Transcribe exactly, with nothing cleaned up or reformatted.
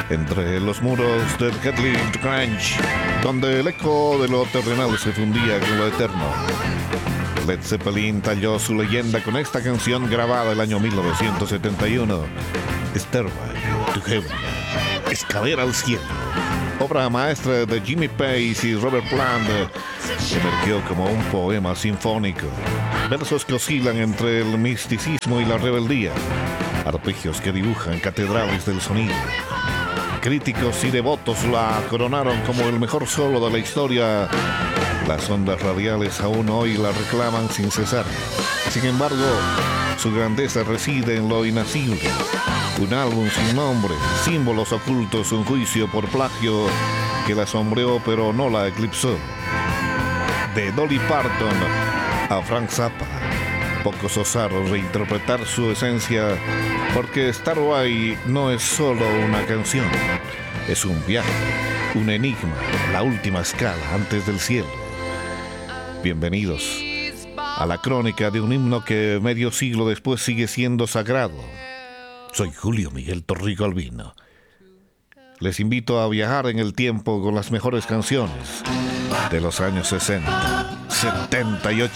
entre los muros del Gatling Ranch, donde el eco de lo terrenal se fundía con lo eterno. Led Zeppelin talló su leyenda con esta canción grabada el año mil novecientos setenta y uno, Stairway to Heaven, Escalera al Cielo, obra maestra de Jimmy Page y Robert Plant, que emergió como un poema sinfónico, versos que oscilan entre el misticismo y la rebeldía, arpegios que dibujan catedrales del sonido. Críticos y devotos la coronaron como el mejor solo de la historia. Las ondas radiales aún hoy la reclaman sin cesar. Sin embargo, su grandeza reside en lo inacible. Un álbum sin nombre, símbolos ocultos, un juicio por plagio que la sombreó pero no la eclipsó. De Dolly Parton a Frank Zappa, pocos osaron reinterpretar su esencia, porque Starway no es solo una canción, es un viaje, un enigma, la última escala antes del cielo. Bienvenidos a la crónica de un himno que medio siglo después sigue siendo sagrado. Soy Julio Miguel Torrico Albino. Les invito a viajar en el tiempo con las mejores canciones de los años sesenta, setenta y ochenta.